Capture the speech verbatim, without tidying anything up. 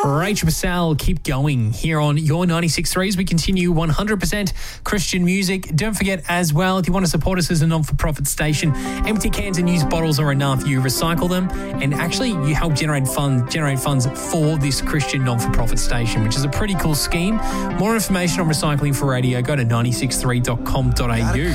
Rachel Basal, keep going here on your ninety-six point three as we continue one hundred percent Christian music. Don't forget as well, if you want to support us as a non-for-profit station, empty cans and used bottles are enough. You recycle them and actually you help generate fund, generate funds for this Christian non-for-profit station, which is a pretty cool scheme. More information on recycling for radio, go to ninety-six point three dot com dot a u.